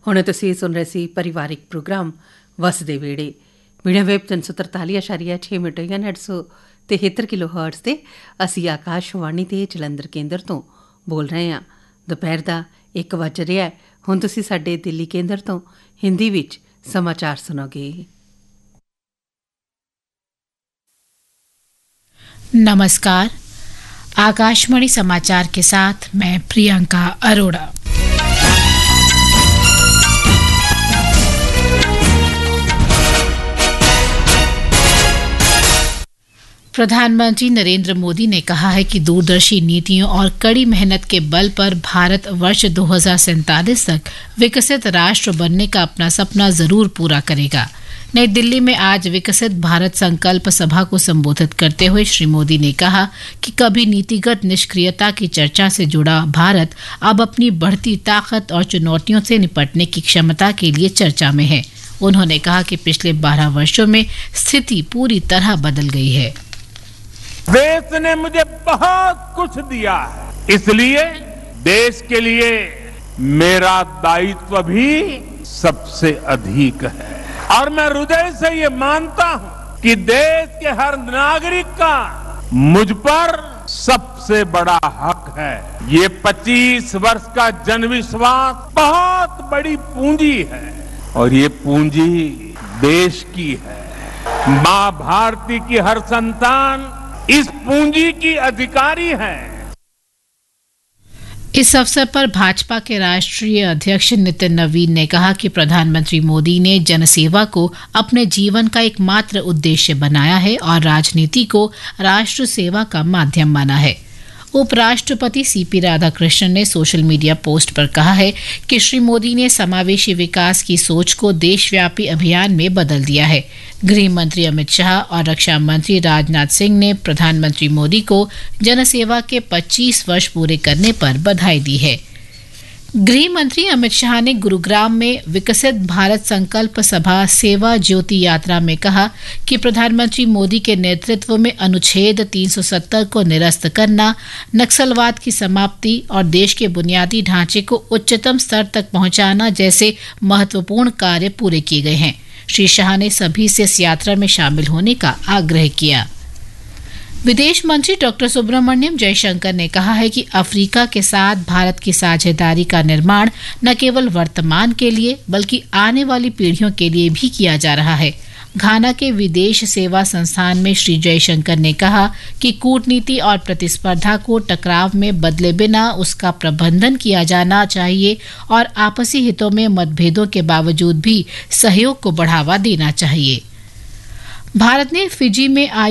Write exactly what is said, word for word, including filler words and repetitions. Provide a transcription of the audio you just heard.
ਹੁਣ ਤੁਸੀਂ ਸੁਣ ਰਹੇ ਸੀ ਪਰਿਵਾਰਿਕ ਪ੍ਰੋਗਰਾਮ ਵਸਦੇ ਵੇੜੇ ਮੀਡੀਅਮ ਵੇਵ ਤਿੰਨ ਸੌ ਤਰਤਾਲੀ ਅਸ਼ਾਰੀਆ ਛੇ ਮੀਟਰ ਜਾਂ ਅੱਠ ਸੌ ਤਿਹੱਤਰ ਕਿਲੋ ਹਰਟਜ਼ ਤੇ ਅਸੀਂ ਆਕਾਸ਼ਵਾਣੀ ਤੇ ਜਲੰਧਰ ਕੇਂਦਰ ਤੋਂ ਬੋਲ ਰਹੇ ਹਾਂ। ਦੁਪਹਿਰ ਦਾ ਇੱਕ ਵੱਜ ਰਿਹਾ। ਹੁਣ ਤੁਸੀਂ ਸਾਡੇ ਦਿੱਲੀ ਕੇਂਦਰ ਤੋਂ ਹਿੰਦੀ ਵਿੱਚ समाचार सुनोगे। नमस्कार, आकाशवाणी समाचार के साथ मैं प्रियंका अरोड़ा। प्रधानमंत्री नरेंद्र मोदी ने कहा है कि दूरदर्शी नीतियों और कड़ी मेहनत के बल पर भारत वर्ष दो हज़ार सैंतालीस तक विकसित राष्ट्र बनने का अपना सपना जरूर पूरा करेगा। नई दिल्ली में आज विकसित भारत संकल्प सभा को संबोधित करते हुए श्री मोदी ने कहा कि कभी नीतिगत निष्क्रियता की चर्चा से जुड़ा भारत अब अपनी बढ़ती ताकत और चुनौतियों से निपटने की क्षमता के लिए चर्चा में है। उन्होंने कहा कि पिछले बारह वर्षों में स्थिति पूरी तरह बदल गई है। देश ने मुझे बहुत कुछ दिया है, इसलिए देश के लिए मेरा दायित्व भी सबसे अधिक है और मैं हृदय से ये मानता हूं कि देश के हर नागरिक का मुझ पर सबसे बड़ा हक है। ये पच्चीस वर्ष का जनविश्वास बहुत बड़ी पूंजी है और ये पूंजी देश की है। मां भारती की हर संतान इस पूंजी की अधिकारी है। इस अवसर पर भाजपा के राष्ट्रीय अध्यक्ष नितिन नवीन ने कहा कि प्रधानमंत्री मोदी ने जनसेवा को अपने जीवन का एकमात्र उद्देश्य बनाया है और राजनीति को राष्ट्र सेवा का माध्यम माना है। उपराष्ट्रपति सीपी राधाकृष्णन ने सोशल मीडिया पोस्ट पर कहा है कि श्री मोदी ने समावेशी विकास की सोच को देशव्यापी अभियान में बदल दिया है। गृह मंत्री अमित शाह और रक्षा मंत्री राजनाथ सिंह ने प्रधानमंत्री मोदी को जनसेवा के पच्चीस वर्ष पूरे करने पर बधाई दी है। गृह मंत्री अमित शाह ने गुरुग्राम में विकसित भारत संकल्प सभा सेवा ज्योति यात्रा में कहा कि प्रधानमंत्री मोदी के नेतृत्व में अनुच्छेद तीन सौ सत्तर को निरस्त करना, नक्सलवाद की समाप्ति और देश के बुनियादी ढांचे को उच्चतम स्तर तक पहुंचाना जैसे महत्वपूर्ण कार्य पूरे किए गए हैं। श्री शाह ने सभी से इस यात्रा में शामिल होने का आग्रह किया। विदेश मंत्री डॉक्टर सुब्रमण्यम जयशंकर ने कहा है कि अफ्रीका के साथ भारत की साझेदारी का निर्माण न केवल वर्तमान के लिए बल्कि आने वाली पीढ़ियों के लिए भी किया जा रहा है। घाना के विदेश सेवा संस्थान में श्री जयशंकर ने कहा कि कूटनीति और प्रतिस्पर्धा को टकराव में बदले बिना उसका प्रबंधन किया जाना चाहिए और आपसी हितों में मतभेदों के बावजूद भी सहयोग को बढ़ावा देना चाहिए। भारत ने फिजी में